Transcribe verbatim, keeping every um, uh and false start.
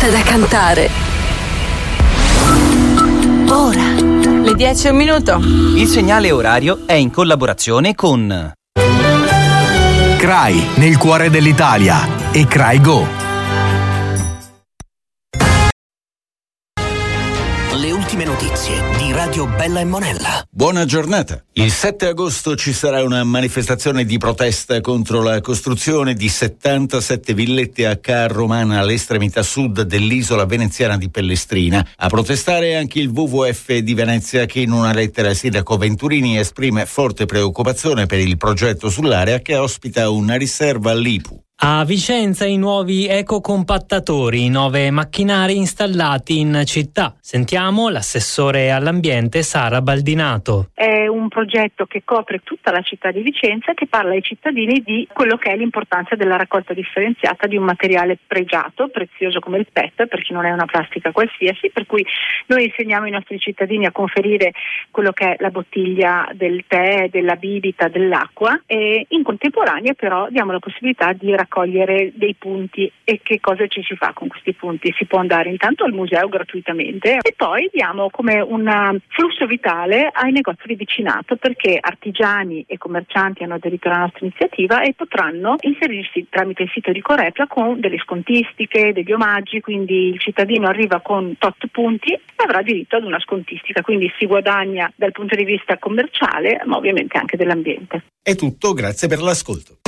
fatta da cantare. Ora. Le dieci e un minuto. Il segnale orario è in collaborazione con C R A I, nel cuore dell'Italia, e C R A I Go. Le ultime notizie di Radio Bella e Monella. Buona giornata. Il sette agosto ci sarà una manifestazione di protesta contro la costruzione di settantasette villette a Ca' Romana all'estremità sud dell'isola veneziana di Pellestrina. A protestare anche il W W F di Venezia, che in una lettera al sindaco Venturini esprime forte preoccupazione per il progetto sull'area che ospita una riserva all'I P U. A Vicenza i nuovi ecocompattatori, nove macchinari installati in città. Sentiamo l'assessore all'ambiente Sara Baldinato. È un progetto che copre tutta la città di Vicenza e che parla ai cittadini di quello che è l'importanza della raccolta differenziata di un materiale pregiato, prezioso come il P E T, perché non è una plastica qualsiasi, per cui noi insegniamo ai nostri cittadini a conferire quello che è la bottiglia del tè, della bibita, dell'acqua, e in contemporanea però diamo la possibilità di raccogliere raccogliere dei punti. E che cosa ci si fa con questi punti? Si può andare intanto al museo gratuitamente e poi diamo come un flusso vitale ai negozi di vicinato, perché artigiani e commercianti hanno aderito alla nostra iniziativa e potranno inserirsi tramite il sito di Corepla con delle scontistiche, degli omaggi, quindi il cittadino arriva con tot punti e avrà diritto ad una scontistica, quindi si guadagna dal punto di vista commerciale ma ovviamente anche dell'ambiente. È tutto, grazie per l'ascolto.